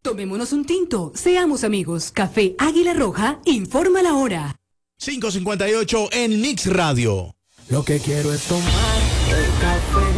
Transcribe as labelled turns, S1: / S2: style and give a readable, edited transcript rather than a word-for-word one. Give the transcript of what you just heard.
S1: Tomémonos un tinto, seamos amigos. Café Águila Roja, informa la hora.
S2: 5:58 en Mix Radio.
S3: Lo que quiero es tomar el café